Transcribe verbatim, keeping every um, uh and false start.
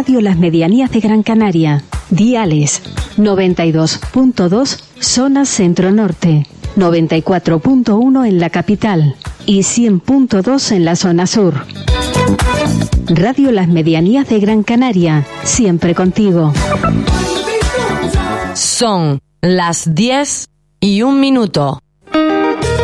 Radio Las Medianías de Gran Canaria. Diales noventa y dos punto dos zona centro-norte, noventa y cuatro punto uno en la capital y cien punto dos en la zona sur. Radio Las Medianías de Gran Canaria, siempre contigo. Son las diez y un minuto.